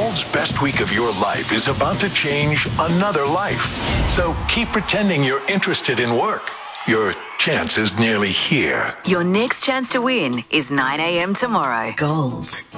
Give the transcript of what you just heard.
world's best week of your life is about to change another life. So keep pretending you're interested in work. Your chance is nearly here. Your next chance to win is 9 a.m. tomorrow. Gold